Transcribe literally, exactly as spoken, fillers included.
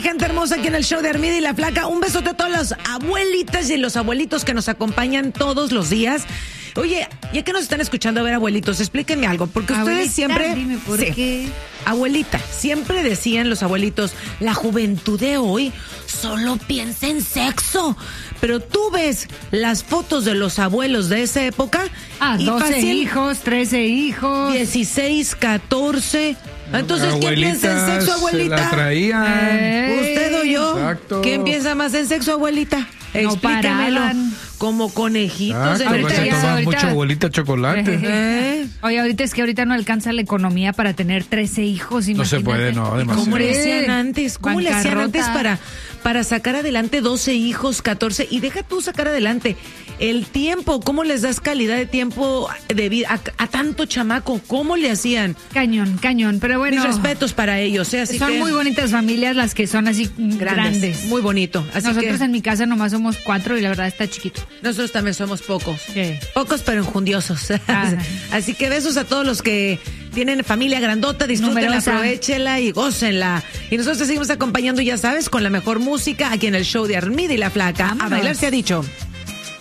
gente hermosa, aquí en el show de Armida y la Flaca. Un besote a todas las abuelitas y los abuelitos que nos acompañan todos los días. Oye, ya que nos están escuchando, a ver, abuelitos, explíquenme algo, porque ustedes Abuelita, siempre... dime por sí, qué. Abuelita, siempre decían los abuelitos, la juventud de hoy solo piensa en sexo. Pero tú ves las fotos de los abuelos de esa época... Ah, y doce fácil, hijos, trece hijos. dieciséis, catorce... Entonces, ¿quién piensa en sexo, abuelita? Se la traían. Eh, ¿Usted o yo? Exacto. ¿Quién piensa más en sexo, abuelita? No Explíquemelo. paraban. Como conejitos. Exacto, en ahorita pues se ya, toman ahorita- mucho abuelita chocolate. ¿Eh? Oye, ahorita es que ahorita no alcanza la economía para tener trece hijos. No se imagínate. puede, no, demasiado. ¿Cómo le Sí. hacían antes? ¿Cómo le hacían Bancarrota. antes para, para sacar adelante doce hijos, catorce? Y deja tú sacar adelante el tiempo. ¿Cómo les das calidad de tiempo de vida a, a tanto chamaco? ¿Cómo le hacían? Cañón, cañón. Pero bueno, Mis respetos para ellos. ¿eh? Así son que, muy bonitas familias las que son así grandes. grandes. Muy bonito. Así Nosotros que en mi casa nomás somos cuatro y la verdad está chiquito. nosotros también somos pocos. Sí. Pocos pero enjundiosos. Ajá. Así que besos a todos los que tienen familia grandota, disfrútenla, Numerosa. aprovechenla y gócenla. Y nosotros te seguimos acompañando, ya sabes, con la mejor música aquí en el show de Armida y la Flaca. A Vámonos. bailar se ha dicho.